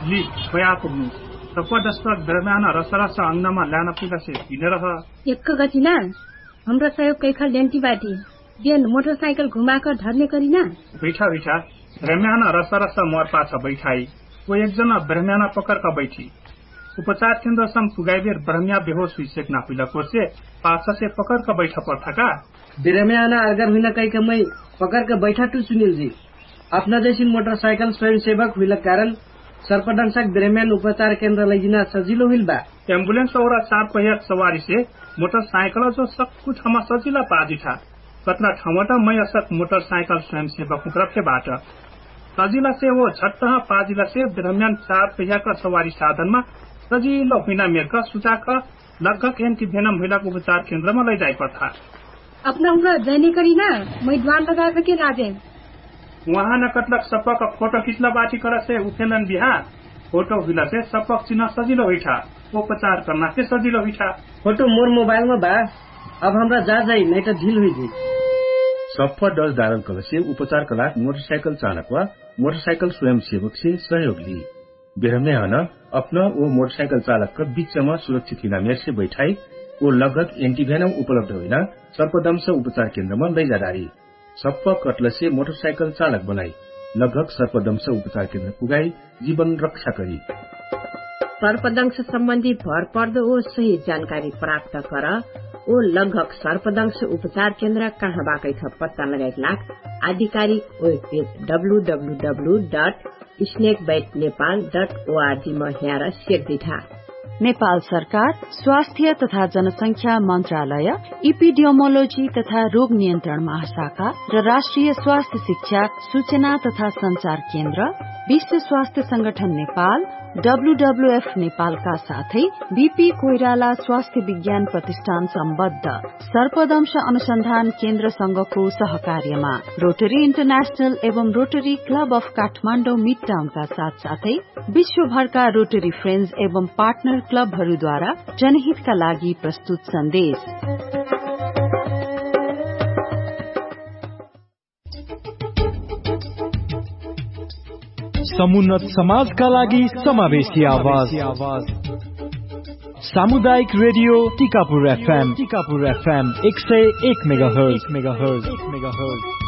लि भया पुग्नु सपदस्पक दरम्यान रसरस अंगनमा ल्यान पुग्छ हिनेर ह एक गतिना हाम्रो सहयोग कैखल ल्यान्टी बाटी बिहान मोटरसाइकल घुमाकर धर्ने करिना बैठा बैठा ब्रह्म्याना रसरस मर पाछ बैठाई वो एकजना ब्रह्म्याना पकड़का बैठी उपचार केन्द्रसम्म पुगाइबेर ब्रह्म्या बेहोश हुइसक्ना हुइला कोसे पाछ से पकड़का बैठा पर्थका ब्रह्म्याना अगर हुइना कैकमै पकड़का बैठा टु सुनीलजी आफ्ना जैसी मोटरसाइकल स्वयंसेवक हुइला कारण सर्पदंशक ब्रह्म्यान उपचार केन्द्र लैजिना सजिलो हुइल बा एम्बुलेंस और 4 पहिया सवारी से मोटरसाइकल जो सक्कु ठाउँमा सजिला पादी था कतना ठाउँमा मै असक मोटरसाइकल स्वयंसेवक मुक्रफेबाट सजिला से वो झट्ट पाजिला से ब्रह्म्यान 4 पहिया का सवारी साधनमा सजिलो हुइना मेरका सुचाक लगभग एन्टी भेनम हुइलाको उपचार केन्द्रमा लैजाइ पर्था अपना उहाँ जाने करिना मै द्वान लगाएर के लाजे वहाँ न कतलक सपक फोटो खिच्ला बाटी कर से उठेलन बिहा फोटो हुइला से सपक चिन्ह सजिलो हुइठा उपचार करना से सजिलो हुइठा फोटो मोर मोबाइल में बा अब हमरा जा जाई नहीं तो ढील हुई सप्प डज धारण कर से उपचार कला मोटरसाइकिल चालक व मोटरसाइकिल स्वयंसेवक से सहयोग ली बेरमे हन अपना वो मोटरसाइकिल चालक का बीच में सुरक्षित हिनामेर से बैठाई वो लगभग एंटीवेनम उपलब्ध हुइना सर्पदंश उपचार केन्द्र में लैजा डारी सप्प कटल से मोटरसाइकिल चालक बनाई लगभग सर्पदंश उपचार केन्द्र पुगाई जीवन रक्षा करी सर्पदंश सम्बन्धी भर पर्दो ओ सही जानकारी प्राप्त कर ओ लगभग सर्पदंश उपचार केन्द्र कहाँबाट छ पत्ता लगाएका लाख आधिकारिक वेब पेज www.snakebitenepal.org मा हेर सेक्दिठा नेपाल सरकार स्वास्थ्य तथा जनसंख्या मन्त्रालय इपिडियोमोलोजी तथा रोग नियन्त्रण महाशाखा र राष्ट्रिय स्वास्थ्य शिक्षा सूचना तथा संचार केन्द्र विश्व स्वास्थ्य संगठन नेपाल WWF नेपालका साथै बीपी कोइराला स्वास्थ्य विज्ञान प्रतिष्ठान सम्बद्ध सर्पदंश अनुसन्धान केन्द्र संघको सहकार्यमा रोटरी इन्टरनेशनल एवं rotary club of Kathmandu mid टाउनका साथसाथै विश्वभरका रोटरी फ्रेन्ड्स एवं पार्टनर क्लबहरूद्वारा जनहितका लागि प्रस्तुत सन्देश समुन्नत समाजका लागि समावेशी आवाज सामुदायिक रेडियो टिकापुर FM 101 मेगाहर्ज